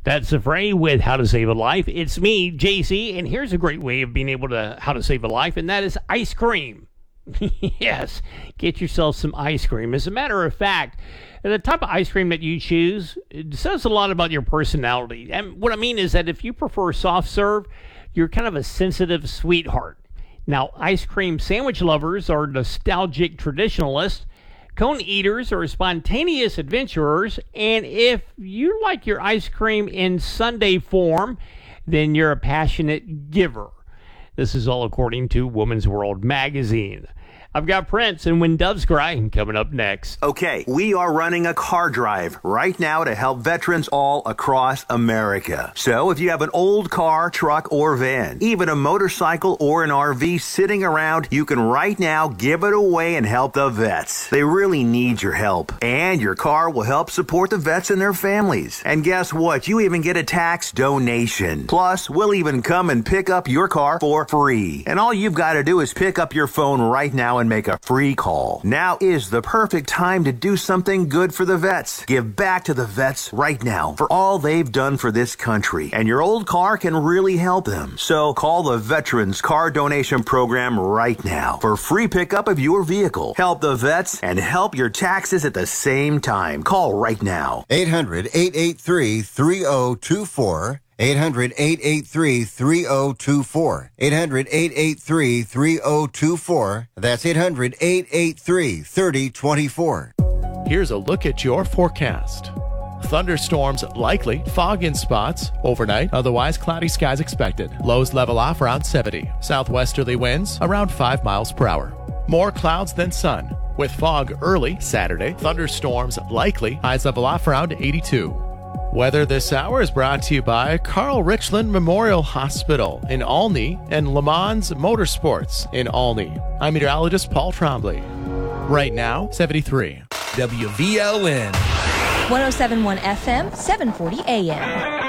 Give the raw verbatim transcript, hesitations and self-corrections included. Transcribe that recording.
That's the Fray with How to Save a Life. It's me, J C, and here's a great way of being able to how to save a life, and that is ice cream. Yes, get yourself some ice cream. As a matter of fact, the type of ice cream that you choose, it says a lot about your personality. And what I mean is that if you prefer soft serve, you're kind of a sensitive sweetheart. Now, ice cream sandwich lovers are nostalgic traditionalists. Cone eaters are spontaneous adventurers, and if you like your ice cream in sundae form, then you're a passionate giver. This is all according to Woman's World magazine. I've got Prince and When Doves Cry coming up next. Okay, we are running a car drive right now to help veterans all across America. So if you have an old car, truck, or van, even a motorcycle or an R V sitting around, you can right now give it away and help the vets. They really need your help. And your car will help support the vets and their families. And guess what? You even get a tax donation. Plus, we'll even come and pick up your car for free. And all you've got to do is pick up your phone right now and make a free call. Now is the perfect time to do something good for the vets. Give back to the vets right now for all they've done for this country. And your old car can really help them. So call the Veterans Car Donation Program right now for free pickup of your vehicle. Help the vets and help your taxes at the same time. Call right now. eight hundred, eight eight three, three oh two four. eight hundred, eight eight three, three oh two four. eight hundred, eight eight three, three oh two four. That's eight hundred, eight eight three, three oh two four. Here's a look at your forecast. Thunderstorms likely, fog in spots, overnight, otherwise cloudy skies expected. Lows level off around seventy. Southwesterly winds around five miles per hour. More clouds than sun, with fog early Saturday. Thunderstorms likely, highs level off around eighty-two. Weather this hour is brought to you by Carl Richland Memorial Hospital in Olney and Le Mans Motorsports in Olney. I'm meteorologist Paul Trombley. Right now, seventy-three. W V L N. one oh seven point one F M, seven forty A M.